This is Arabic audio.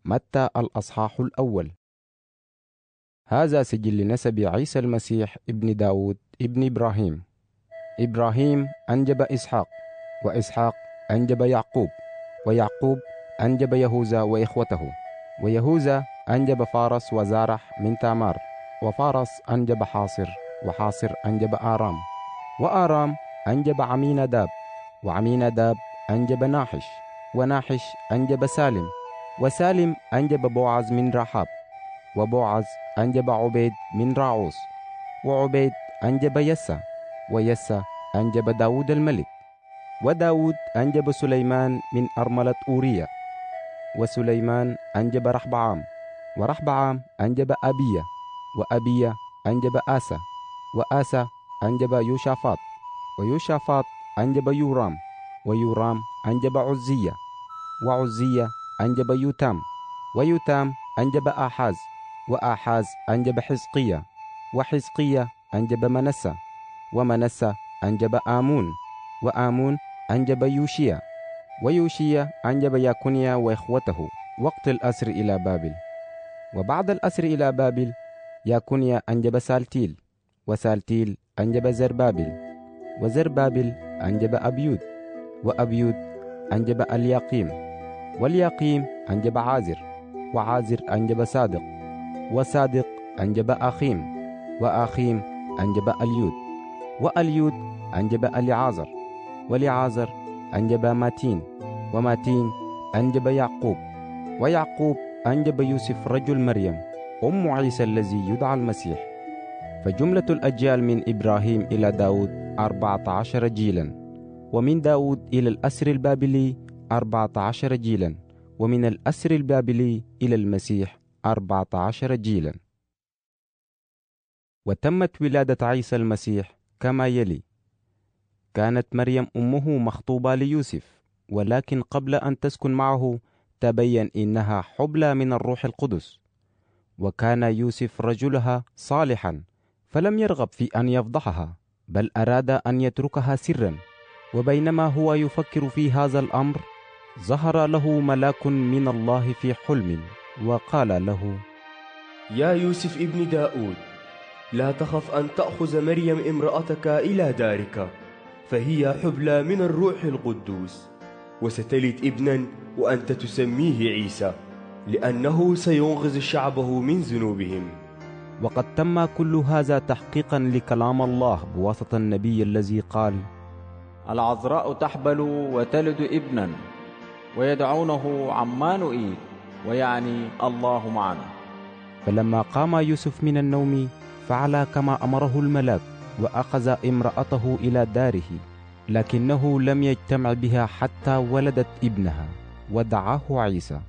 متى الأصحاح الأول. هذا سجل نسب عيسى المسيح ابن داود ابن إبراهيم. إبراهيم أنجب إسحاق، وإسحاق أنجب يعقوب، ويعقوب أنجب يهوذا وإخوته، ويهوذا أنجب فارس وزارح من تامار، وفارس أنجب حاصر، وحاصر أنجب آرام، وآرام أنجب عميناداب، وعميناداب أنجب ناحش، وناحش أنجب سالم، وسالم أنجب بوعز من رحاب، وبوعز أنجب عبيد من راعوس، وعبيد أنجب يسى، ويسى أنجب داود الملك، وداود أنجب سليمان من أرملة أورية، وسليمان أنجب رحبعام، ورحبعام أنجب أبية، وأبية أنجب آسى، وآسى أنجب يوشافاط، ويوشافاط أنجب يورام، ويورام أنجب عزية، وعزية أنجب يوتام، ويوتام أنجب آحاز، وآحاز أنجب حزقية، وحزقية أنجب منسى، ومنسى أنجب آمون، وآمون أنجب يوشيا، ويوشيا أنجب ياكونيا وإخوته وقت الأسر إلى بابل. وبعد الأسر إلى بابل ياكونيا أنجب سالتيل، وسالتيل أنجب زربابل، وزربابل أنجب أبيود، وأبيود أنجب الياقيم، والياقيم أنجب عازر، وعازر أنجب صادق، وصادق أنجب آخيم، وآخيم أنجب أليود، وأليود أنجب أليعازر، وليعازر أنجب ماتين، وماتين أنجب يعقوب، ويعقوب أنجب يوسف رجل مريم أم عيسى الذي يدعى المسيح. فجملة الأجيال من إبراهيم إلى داود 14 جيلا، ومن داود إلى الأسر البابلي 14 جيلا، ومن الأسر البابلي إلى المسيح 14 جيلا. وتمت ولادة عيسى المسيح كما يلي: كانت مريم أمه مخطوبة ليوسف، ولكن قبل أن تسكن معه تبين إنها حبلى من الروح القدس. وكان يوسف رجلها صالحا، فلم يرغب في أن يفضحها، بل أراد أن يتركها سرا. وبينما هو يفكر في هذا الأمر، ظهر له ملاك من الله في حلم وقال له: يا يوسف ابن داود، لا تخف أن تأخذ مريم امرأتك إلى دارك، فهي حبلى من الروح القدوس، وستلد ابنا وأنت تسميه عيسى، لأنه سينقذ شعبه من ذنوبهم. وقد تم كل هذا تحقيقا لكلام الله بواسطة النبي الذي قال: العذراء تحبل وتلد ابنا ويدعونه عمانوئيل، ويعني الله معنا. فلما قام يوسف من النوم فعل كما أمره الملاك، وأخذ امرأته إلى داره، لكنه لم يجتمع بها حتى ولدت ابنها ودعاه عيسى.